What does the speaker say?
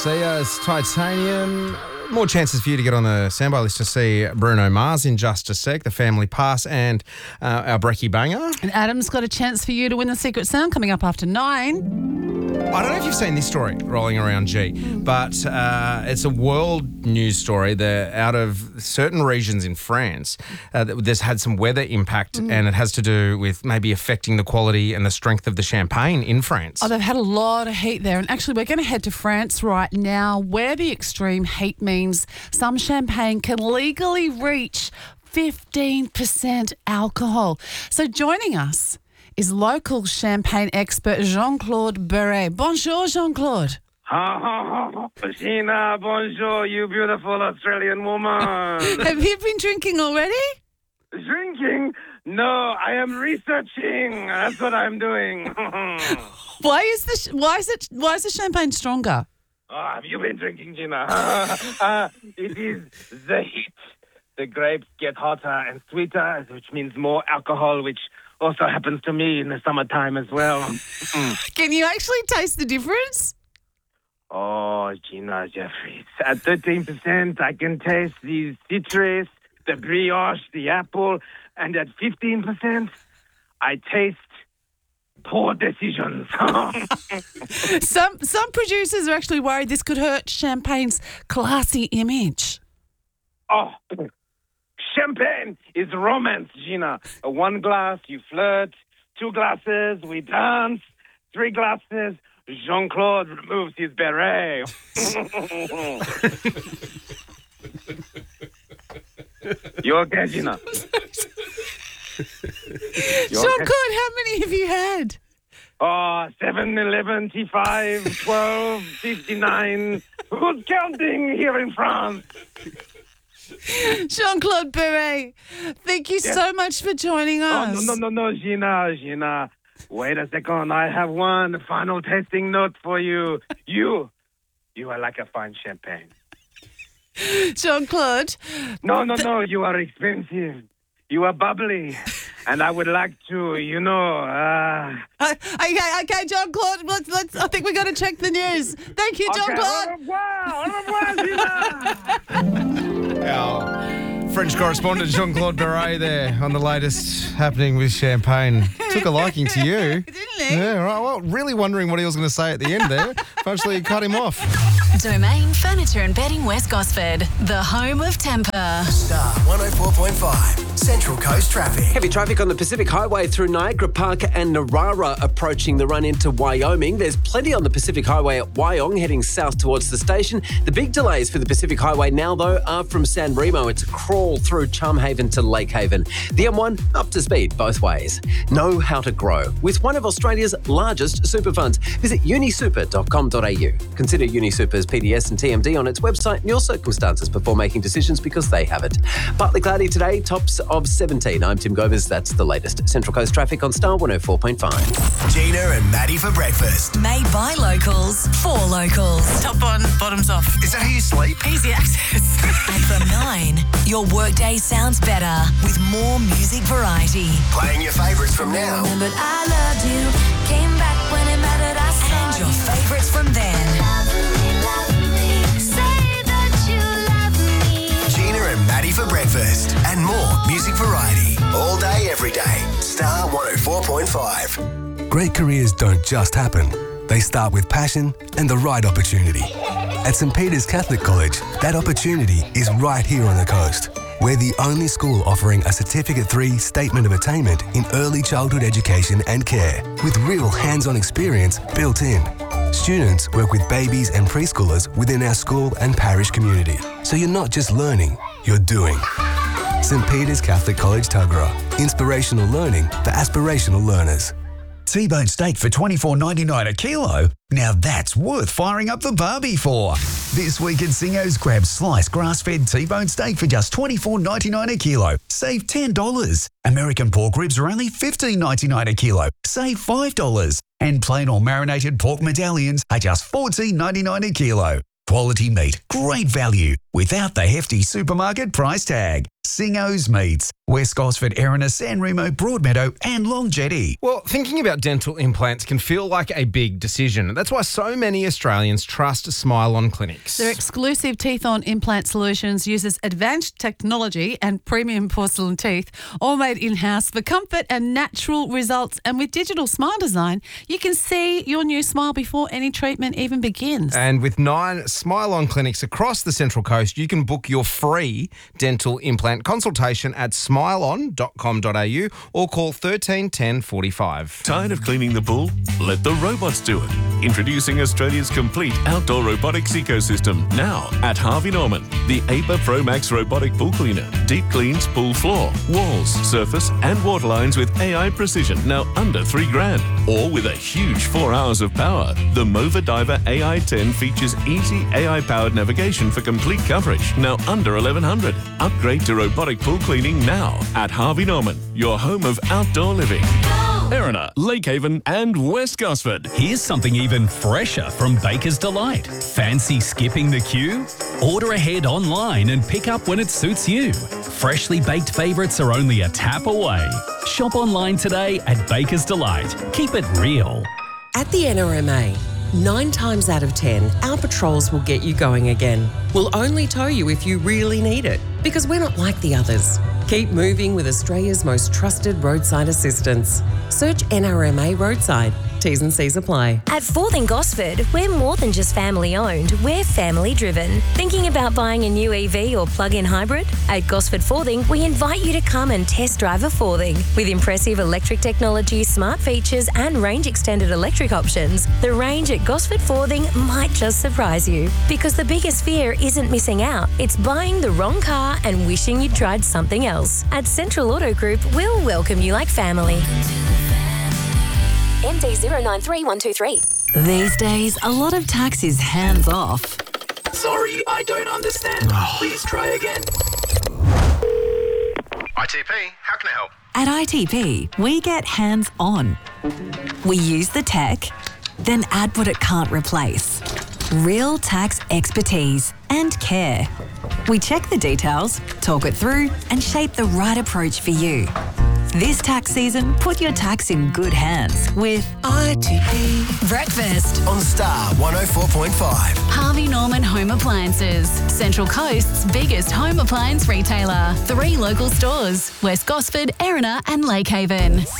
It's Titanium. More chances for you to get on the standby list to see Bruno Mars in just a sec, the Family Pass, and our Brekkie Banger. And Adam's got a chance for you to win the Secret Sound coming up after 9. I don't know if you've seen this story rolling around, G, but it's a world news story. They're out of certain regions in France. There's had some weather impact, and it has to do with maybe affecting the quality and the strength of the champagne in France. Oh, they've had a lot of heat there. And actually, we're going to head to France right now, where the extreme heat means some champagne can legally reach 15% alcohol. So joining us is local champagne expert Jean-Claude Beret. Bonjour, Jean-Claude. Gina, bonjour, you beautiful Australian woman. Have you been drinking already? Drinking? No, I am researching. That's what I'm doing. Why is the champagne stronger? Oh, have you been drinking, Gina? It is the heat. The grapes get hotter and sweeter, which means more alcohol, which also happens to me in the summertime as well. Can you actually taste the difference? Oh, Gina, Jeffrey, at 13%, I can taste the citrus, the brioche, the apple, and at 15%, I taste poor decisions. Some producers are actually worried this could hurt champagne's classy image. Oh, champagne is romance, Gina. 1 glass, you flirt. 2 glasses, we dance. 3 glasses, Jean-Claude removes his beret. You okay, Gina? Jean-Claude, how many have you had? Oh, 7, 11, 5, 12, 59. Who's counting here in France? Jean-Claude Beret, thank you so much for joining us. Oh, no, Gina. Wait a second. I have one final tasting note for you. You are like a fine champagne. Jean-Claude. No, you are expensive. You are bubbly. And I would like to, Okay, Jean-Claude, let's. I think we got to check the news. Thank you, Jean-Claude. Our French correspondent Jean-Claude Beret there on the latest happening with champagne. Took a liking to you. Didn't he? Yeah, right. Well, really wondering what he was going to say at the end there. Eventually cut him off. Domain Furniture and Bedding West Gosford, the home of temper. Star 104.5, Central Coast Traffic. Heavy traffic on the Pacific Highway through Niagara Park and Narara approaching the run into Wyoming. There's plenty on the Pacific Highway at Wyong heading south towards the station. The big delays for the Pacific Highway now, though, are from San Remo. It's a crawl through Chumhaven to Lake Haven. The M1 up to speed both ways. Know how to grow with one of Australia's largest super funds. Visit unisuper.com.au. Consider UniSuper's PDS and TMD on its website and your circumstances before making decisions because they have it. Partly cloudy today, tops of 17. I'm Tim Govers. That's the latest. Central Coast traffic on Star 104.5. Gina and Maddie for breakfast. Made by locals, for locals. Top on, bottoms off. Is that how you sleep? Easy access. And from 9, your workday sounds better with more music variety. Playing your favourites from now. But I loved you, came back when it mattered, I saw and your favourites from then. Say that you love me. Gina and Maddie for breakfast. And more music variety. All day, every day. Star 104.5. Great careers don't just happen. They start with passion and the right opportunity. At St. Peter's Catholic College, that opportunity is right here on the coast. We're the only school offering a Certificate 3 Statement of Attainment in early childhood education and care, with real hands-on experience built in. Students work with babies and preschoolers within our school and parish community. So you're not just learning, you're doing. St. Peter's Catholic College, Tuggerah. Inspirational learning for aspirational learners. T-bone steak for $24.99 a kilo? Now that's worth firing up the barbie for. This week at Singo's, grab sliced grass-fed T-bone steak for just $24.99 a kilo. Save $10. American pork ribs are only $15.99 a kilo. Save $5. And plain or marinated pork medallions are just $14.99 a kilo. Quality meat, great value, without the hefty supermarket price tag. Singo's Meats, West Gosford, Erina, San Remo, Broadmeadow and Longjetty. Well, thinking about dental implants can feel like a big decision. That's why so many Australians trust Smile On Clinics. Their exclusive Teeth-On implant solutions uses advanced technology and premium porcelain teeth, all made in-house for comfort and natural results. And with digital smile design, you can see your new smile before any treatment even begins. And with 9 Smile On clinics across the Central Coast, you can book your free dental implant consultation at smileon.com.au or call 13 10 45. Tired of cleaning the pool? Let the robots do it. Introducing Australia's complete outdoor robotics ecosystem now at Harvey Norman. The APA Pro Max robotic pool cleaner. Deep cleans pool floor, walls, surface and water lines with AI precision. Now under $3,000. Or with a huge 4 hours of power. The Mova Diver AI 10 features easy AI-powered navigation for complete coverage. Now under $1,100. Upgrade to robotic pool cleaning now at Harvey Norman, your home of outdoor living. Erina, Lakehaven and West Gosford. Here's something even fresher from Baker's Delight. Fancy skipping the queue? Order ahead online and pick up when it suits you. Freshly baked favourites are only a tap away. Shop online today at Baker's Delight. Keep it real. At the NRMA, 9 times out of 10, our patrols will get you going again. We'll only tow you if you really need it, because we're not like the others. Keep moving with Australia's most trusted roadside assistance. Search NRMA Roadside. T's and C's apply. At Forthing Gosford, we're more than just family owned, we're family driven. Thinking about buying a new EV or plug-in hybrid? At Gosford Forthing, we invite you to come and test drive a Forthing. With impressive electric technology, smart features and range extended electric options, the range at Gosford Forthing might just surprise you. Because the biggest fear isn't missing out, it's buying the wrong car and wishing you'd tried something else. At Central Auto Group, we'll welcome you like family. MD 093123. These days, a lot of tax is hands off. Sorry, I don't understand. Please try again. ITP, how can I help? At ITP, we get hands on. We use the tech, then add what it can't replace. Real tax expertise and care. We check the details, talk it through, and shape the right approach for you. This tax season, put your tax in good hands with ITP. Breakfast on Star 104.5. Harvey Norman Home Appliances, Central Coast's biggest home appliance retailer. 3 local stores, West Gosford, Erina and Lakehaven.